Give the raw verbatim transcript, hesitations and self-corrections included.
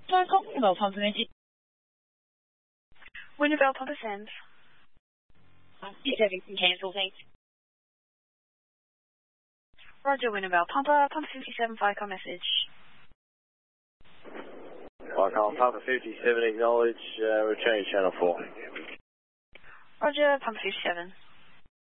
Sorry, call Winterville Pump Energy. Winterville Pump Ascends. It's having some cancel, thanks. Roger, Winterville. Pumper, Pumper fifty-seven, Viacom message. Viacom, Pumper fifty-seven, acknowledge, uh, return channel four. Roger, Pumper fifty-seven.